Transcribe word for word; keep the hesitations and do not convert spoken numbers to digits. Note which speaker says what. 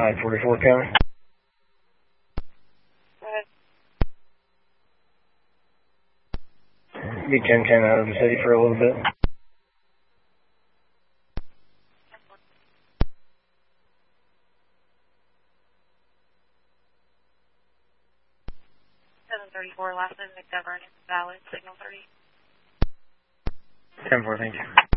Speaker 1: nine forty-four county.
Speaker 2: Go ahead.
Speaker 1: Be ten ten out of the city for a little bit.
Speaker 2: seven thirty-four, last name McGovern, Valley, signal thirty.
Speaker 1: ten four, thank you.